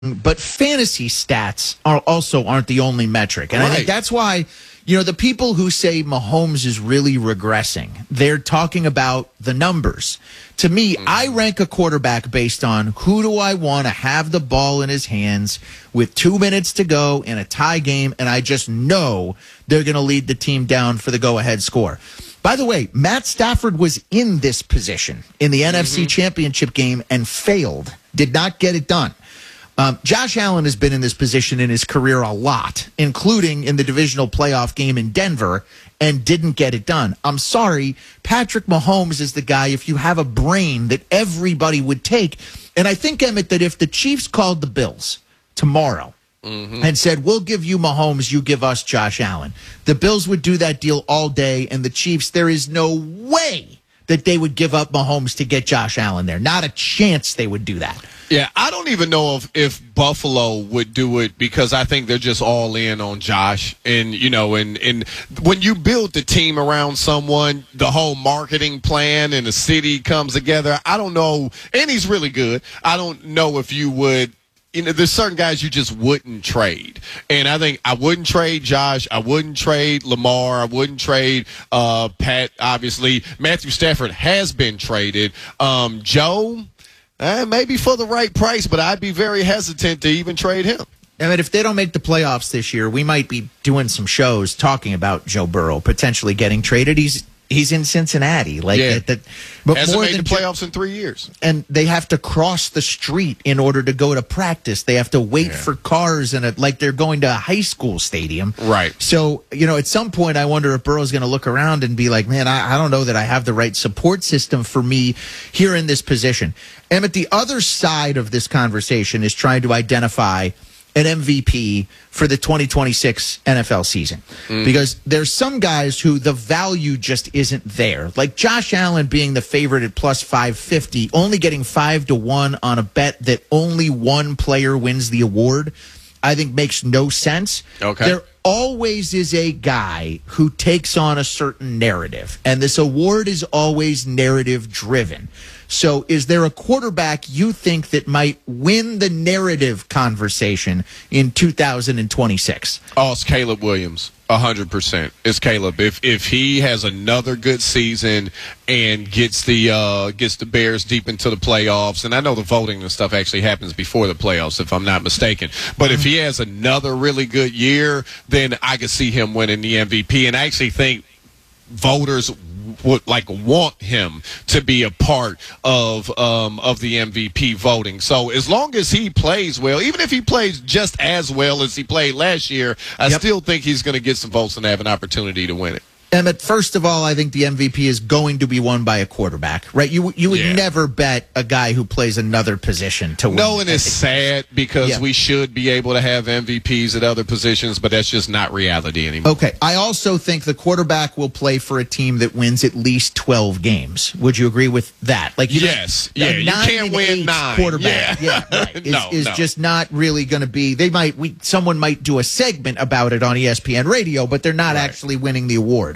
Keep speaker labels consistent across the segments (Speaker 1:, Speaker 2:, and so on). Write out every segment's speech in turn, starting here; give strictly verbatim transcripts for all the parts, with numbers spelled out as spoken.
Speaker 1: but fantasy stats are also aren't the only metric. And
Speaker 2: right.
Speaker 1: I think that's why, you know, the people who say Mahomes is really regressing, they're talking about the numbers. To me, mm-hmm. I rank a quarterback based on who do I want to have the ball in his hands with two minutes to go in a tie game, and I just know they're going to lead the team down for the go-ahead score. By the way, Matt Stafford was in this position in the mm-hmm. N F C Championship game and failed, did not get it done. Um, Josh Allen has been in this position in his career a lot, including in the divisional playoff game in Denver, and didn't get it done. I'm sorry, Patrick Mahomes is the guy, if you have a brain, that everybody would take. And I think, Emmett, that if the Chiefs called the Bills tomorrow mm-hmm. and said, we'll give you Mahomes, you give us Josh Allen, the Bills would do that deal all day, and the Chiefs, there is no way that they would give up Mahomes to get Josh Allen there. Not a chance they would do that.
Speaker 2: Yeah, I don't even know if, if Buffalo would do it because I think they're just all in on Josh. And, you know, and, and when you build the team around someone, the whole marketing plan and the city comes together. I don't know. And he's really good. I don't know if you would. You know, there's certain guys you just wouldn't trade. And I think I wouldn't trade Josh. I wouldn't trade Lamar. I wouldn't trade uh, Pat, obviously. Matthew Stafford has been traded. Um, Joe, eh, maybe for the right price, but I'd be very hesitant to even trade him.
Speaker 1: I mean, if they don't make the playoffs this year, we might be doing some shows talking about Joe Burrow potentially getting traded. He's He's in Cincinnati, like
Speaker 2: yeah.
Speaker 1: that. that but
Speaker 2: hasn't
Speaker 1: more
Speaker 2: made
Speaker 1: than
Speaker 2: the playoffs in three years,
Speaker 1: and they have to cross the street in order to go to practice. They have to wait yeah. for cars, and like they're going to a high school stadium,
Speaker 2: right?
Speaker 1: So, you know, at some point, I wonder if Burrow's going to look around and be like, "Man, I, I don't know that I have the right support system for me here in this position." And at the other side of this conversation is trying to identify an M V P for the twenty twenty-six N F L season. Mm. Because there's some guys who the value just isn't there. Like Josh Allen being the favorite at plus five fifty, only getting five to one on a bet that only one player wins the award, I think makes no sense.
Speaker 2: Okay.
Speaker 1: There always is a guy who takes on a certain narrative, and this award is always narrative driven. So is there a quarterback you think that might win the narrative conversation in two thousand twenty-six?
Speaker 2: Oh, it's Caleb Williams. A hundred percent. It's Caleb. If if he has another good season and gets the uh, gets the Bears deep into the playoffs, and I know the voting and stuff actually happens before the playoffs, if I'm not mistaken. But if he has another really good year, then I could see him winning the M V P. And I actually think voters would like want him to be a part of um, of the M V P voting. So as long as he plays well, even if he plays just as well as he played last year, I yep. still think he's going to get some votes and have an opportunity to win it.
Speaker 1: Emmett, first of all, I think the M V P is going to be won by a quarterback, right? You you would
Speaker 2: yeah.
Speaker 1: never bet a guy who plays another position to win.
Speaker 2: No, and it's sad because yeah. we should be able to have M V Ps at other positions, but that's just not reality anymore.
Speaker 1: Okay. I also think the quarterback will play for a team that wins at least twelve games. Would you agree with that? Like, you
Speaker 2: yes. Yeah, you can't win nine.
Speaker 1: Quarterback, yeah, yeah right, is,
Speaker 2: no,
Speaker 1: is
Speaker 2: no.
Speaker 1: just not really going to be. They might. We someone might do a segment about it on E S P N Radio, but they're not right. actually winning the award.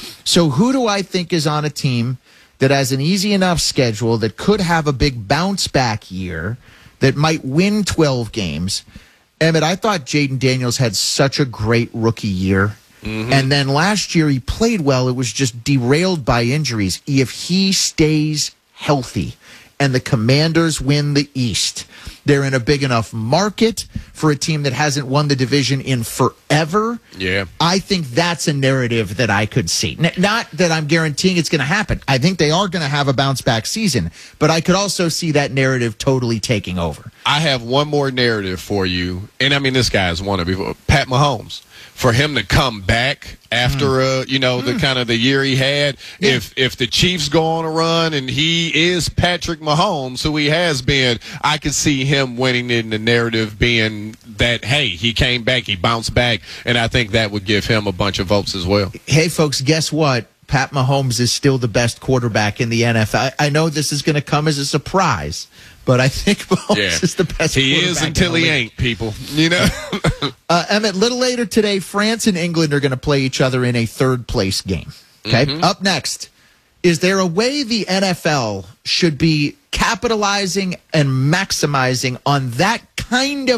Speaker 1: So who do I think is on a team that has an easy enough schedule that could have a big bounce back year that might win twelve games? Emmett, I thought Jaden Daniels had such a great rookie year. Mm-hmm. And then last year he played well. It was just derailed by injuries. If he stays healthy and the Commanders win the East, they're in a big enough market for a team that hasn't won the division in forever.
Speaker 2: Yeah.
Speaker 1: I think that's a narrative that I could see. N- not that I'm guaranteeing it's going to happen. I think they are going to have a bounce back season, but I could also see that narrative totally taking over.
Speaker 2: I have one more narrative for you. And I mean, this guy's won it before. Pat Mahomes. For him to come back after, mm. uh, you know, the mm. kind of the year he had, yeah. if if the Chiefs go on a run and he is Patrick Mahomes, who he has been, I could see him winning it and the narrative being that, hey, he came back, he bounced back, and I think that would give him a bunch of votes as well.
Speaker 1: Hey, folks, guess what? Pat Mahomes is still the best quarterback in the N F L. I, I know this is going to come as a surprise, but I think Mahomes
Speaker 2: yeah.
Speaker 1: is the best
Speaker 2: he
Speaker 1: quarterback.
Speaker 2: He is until he ain't, people. You know?
Speaker 1: uh, Emmett, a little later today, France and England are going to play each other in a third-place game. Okay? Mm-hmm. Up next, is there a way the N F L should be capitalizing and maximizing on that kind of